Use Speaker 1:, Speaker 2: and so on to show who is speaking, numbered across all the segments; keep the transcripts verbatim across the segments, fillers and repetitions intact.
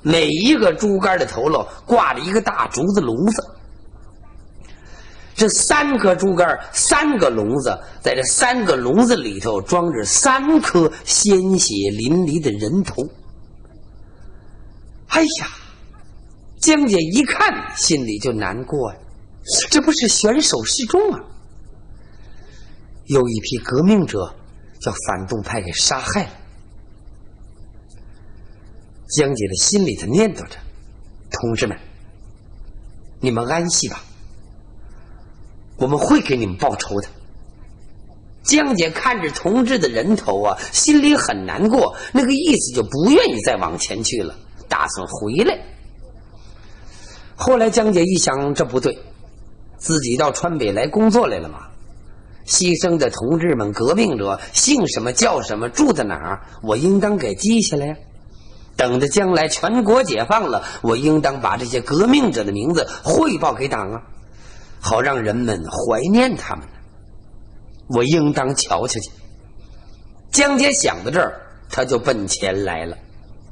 Speaker 1: 每一个竹竿的头喽挂着一个大竹子笼子。这三个竹竿，三个笼子，在这三个笼子里头装着三颗鲜血淋漓的人头。哎呀，江姐一看心里就难过呀，这不是选手示众啊！有一批革命者叫反动派给杀害了。江姐的心里头念叨着：同志们，你们安息吧，我们会给你们报仇的。江姐看着同志的人头啊，心里很难过，那个意思就不愿意再往前去了，打算回来。后来江姐一想，这不对，自己到川北来工作来了嘛，牺牲的同志们、革命者姓什么叫什么住在哪儿，我应当给记下来呀。等着将来全国解放了，我应当把这些革命者的名字汇报给党啊，好让人们怀念他们。我应当瞧瞧去。江姐想到这儿，他就奔前来了。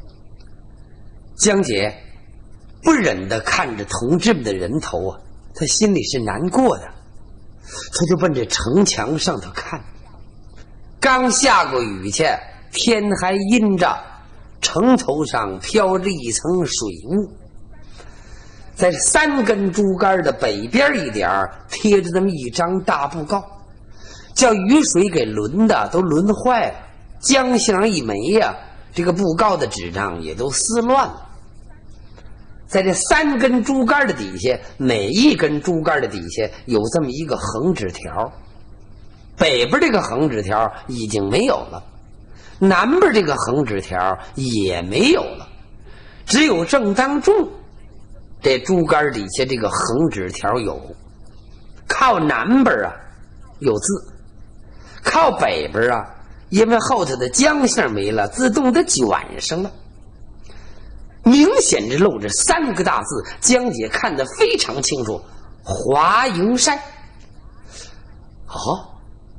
Speaker 1: 江姐不忍地看着同志们的人头啊，他心里是难过的，他就奔着城墙上头看。刚下过雨去，天还阴着，城头上飘着一层水雾，在三根竹竿的北边一点贴着这么一张大布告，叫雨水给轮的都轮坏了，浆性一没呀、啊，这个布告的纸张也都撕乱了。在这三根竹竿的底下，每一根竹竿的底下有这么一个横纸条，北边这个横纸条已经没有了，南边这个横纸条也没有了，只有正当中这竹竿底下这个横纸条有。靠南边啊有字，靠北边啊因为后头的浆性没了，自动的卷上了，明显着露着三个大字，江姐看得非常清楚：华蓥山。哦，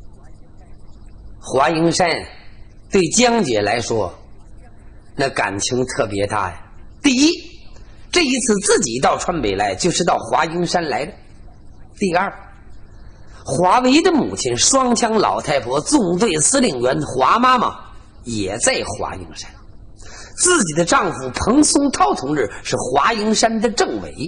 Speaker 1: 华蓥山对江姐来说那感情特别大呀。第一，这一次自己到川北来就是到华蓥山来的。第二，华为的母亲双枪老太婆纵队司令员华妈妈也在华蓥山，自己的丈夫彭松涛同志是华蓥山的政委，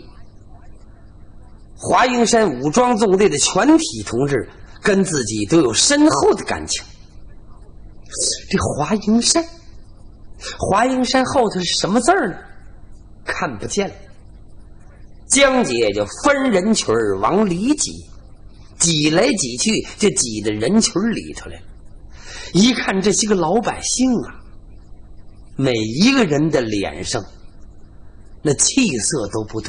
Speaker 1: 华蓥山武装纵队的全体同志跟自己都有深厚的感情。这华蓥山，华蓥山后头是什么字儿呢？看不见了。江姐就分人群往里挤，挤来挤去就挤到人群里头来了。一看这些个老百姓啊，每一个人的脸上那气色都不对，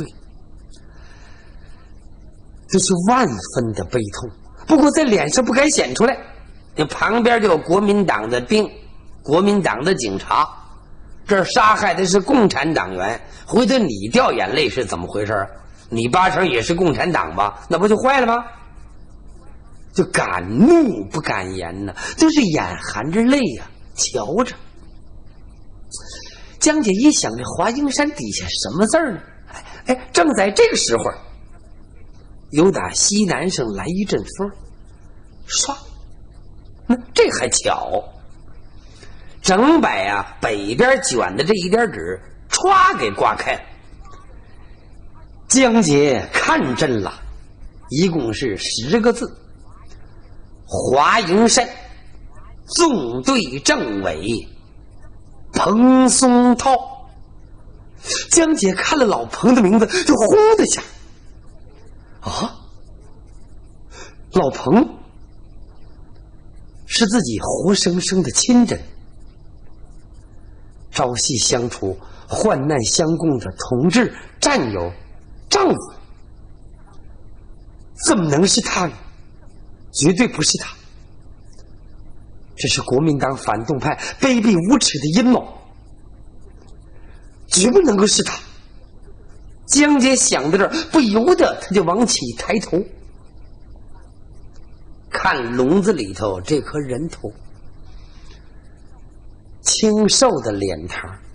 Speaker 1: 这是万分的悲痛。不过在脸上不该显出来，那旁边就有国民党的兵，国民党的警察，这儿杀害的是共产党员，回头你掉眼泪是怎么回事？你八成也是共产党吧？那不就坏了吗？就敢怒不敢言呢，就是眼含着泪呀、啊，瞧着。江姐一想，这华蓥山底下什么字呢？哎，正在这个时候，有打西南上来一阵风，唰，那这还巧，整把啊北边卷的这一点纸歘给刮开了。江姐看真了，一共是十个字：华蓥山纵队政委彭松涛。江姐看了老彭的名字就轰的一下，啊，老彭是自己活生生的亲人，朝夕相处、患难相共的同志、战友、丈夫，怎么能是他呢？绝对不是他，这是国民党反动派卑鄙无耻的阴谋，绝不能够是他。江姐想到这儿，不由得他就往起抬头看笼子里头这颗人头，清瘦的脸庞，